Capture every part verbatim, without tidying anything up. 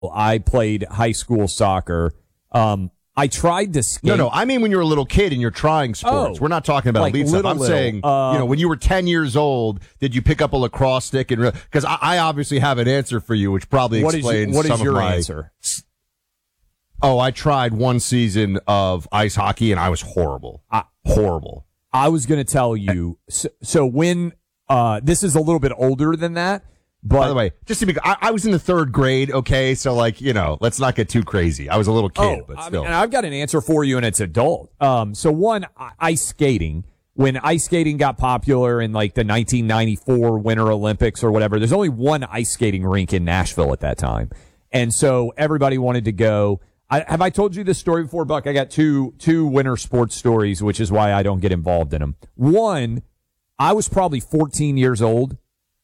I played high school soccer. Um, I tried to skate. No, no, I mean when you're a little kid and you're trying sports. Oh, We're not talking about like elite stuff. little, I'm little. saying, Uh, you know, when you were ten years old, did you pick up a lacrosse stick? and Because I, I obviously have an answer for you, which probably what explains is, what some is your of my answer? Oh, I tried one season of ice hockey, and I was horrible. I, horrible. I was going to tell you. So, so when uh, this is a little bit older than that. But, by the way, just to be, I, I was in the third grade. Okay, so like you know, let's not get too crazy. I was a little kid, oh, but I still. mean, and I've got an answer for you, and it's adult. Um, so one, ice skating. When ice skating got popular in like the nineteen ninety-four Winter Olympics or whatever, there's only one ice skating rink in Nashville at that time, and so everybody wanted to go. I, have I told you this story before, Buck? I got two two winter sports stories, which is why I don't get involved in them. One, I was probably fourteen years old.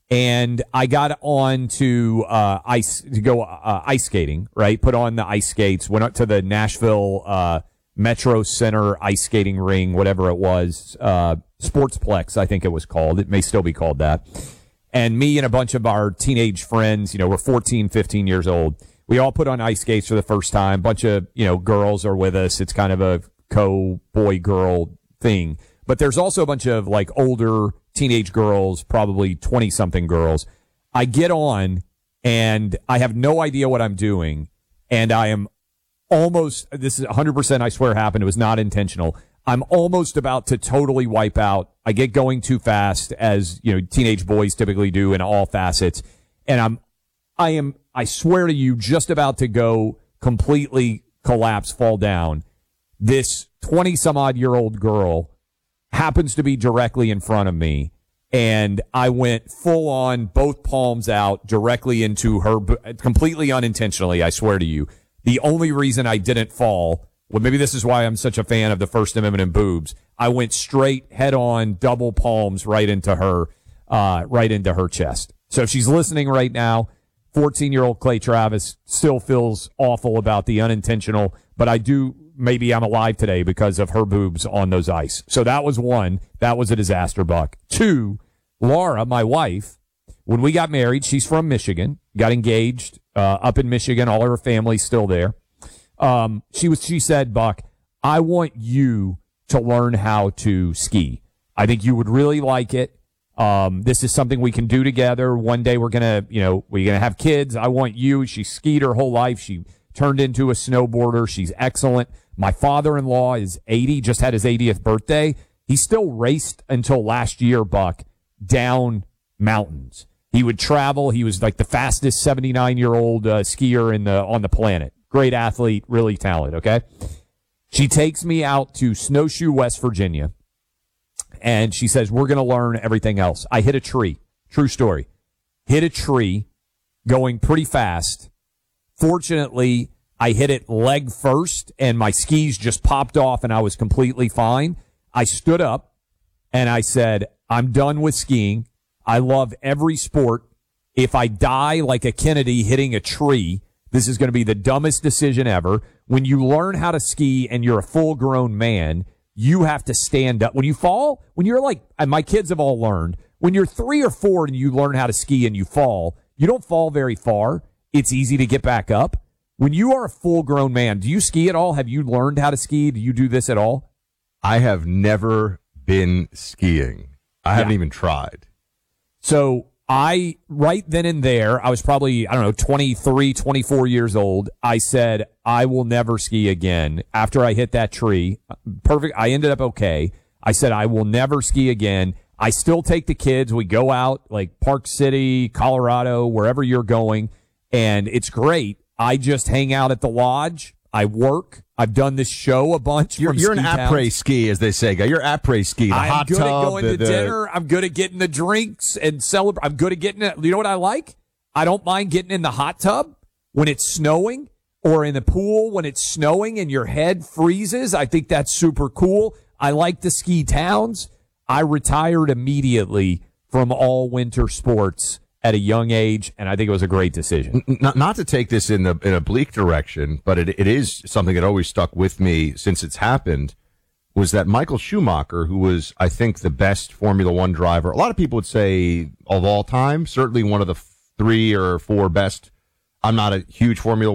And I got on to, uh, ice, to go, uh, ice skating, right? Put on the ice skates, went up to the Nashville, uh, Metro Center ice skating ring, whatever it was, uh, Sportsplex, I think it was called. It may still be called that. And me and a bunch of our teenage friends, you know, we're fourteen, fifteen years old. We all put on ice skates for the first time. Bunch of, you know, girls are with us. It's kind of a co-boy-girl thing. But there's also a bunch of like older teenage girls, probably twenty-something girls. I get on, and I have no idea what I'm doing, and I am almost, this is one hundred percent I swear happened, it was not intentional. I'm almost about to totally wipe out. I get going too fast, as you know, teenage boys typically do in all facets, and I'm, I am, I swear to you, just about to go completely collapse, fall down. This twenty-some-odd-year-old girl happens to be directly in front of me, and I went full on, both palms out, directly into her, completely unintentionally, I swear to you. The only reason I didn't fall, well, maybe this is why I'm such a fan of the First Amendment and boobs, I went straight, head on, double palms right into her, uh, right into her chest. So if she's listening right now, fourteen-year-old Clay Travis still feels awful about the unintentional, but I do, maybe I'm alive today because of her boobs on those ice. So that was one. That was a disaster, Buck. Two, Laura, my wife, when we got married, she's from Michigan, got engaged uh, up in Michigan. All her family's still there. Um, she was. She said, Buck, I want you to learn how to ski. I think you would really like it. Um, this is something we can do together. One day we're going to, you know, we're going to have kids. I want you. She skied her whole life. She turned into a snowboarder. She's excellent. My father-in-law is eighty, just had his eightieth birthday. He still raced until last year, Buck, down mountains. He would travel. He was like the fastest seventy-nine-year-old uh, skier in the on the planet. Great athlete, really talented, okay? She takes me out to Snowshoe, West Virginia, and she says, we're going to learn everything else. I hit a tree. True story. Hit a tree going pretty fast. Fortunately, I hit it leg first, and my skis just popped off, and I was completely fine. I stood up, and I said, I'm done with skiing. I love every sport. If I die like a Kennedy hitting a tree, this is going to be the dumbest decision ever. When you learn how to ski and you're a full-grown man, you have to stand up. When you fall, when you're like, and my kids have all learned, when you're three or four and you learn how to ski and you fall, you don't fall very far. It's easy to get back up. When you are a full-grown man, do you ski at all? Have you learned how to ski? Do you do this at all? I have never been skiing. I haven't Yeah. even tried. So I, right then and there, I was probably, I don't know, twenty-three, twenty-four years old. I said, I will never ski again. After I hit that tree, perfect. I ended up okay. I said, I will never ski again. I still take the kids. We go out like Park City, Colorado, wherever you're going, and it's great. I just hang out at the lodge. I work. I've done this show a bunch. You're, from you're an ski après towns. ski, as they say, guy. You're après ski. The I'm hot good tub, at going the, to the, dinner. I'm good at getting the drinks and celebrate. I'm good at getting it. You know what I like? I don't mind getting in the hot tub when it's snowing, or in the pool when it's snowing and your head freezes. I think that's super cool. I like the ski towns. I retired immediately from all winter sports at a young age, and I think it was a great decision. Not, not to take this in, the, in a bleak direction, but it, it is something that always stuck with me since it's happened, was that Michael Schumacher, who was, I think, the best Formula One driver, a lot of people would say of all time, certainly one of the three or four best I'm not a huge Formula